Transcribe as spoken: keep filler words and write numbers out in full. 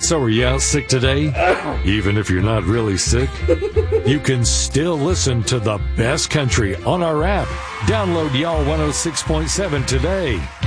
So are you out sick today? Even if you're not really sick, you can still listen to the best country on our app. Download Y'all one oh six point seven today.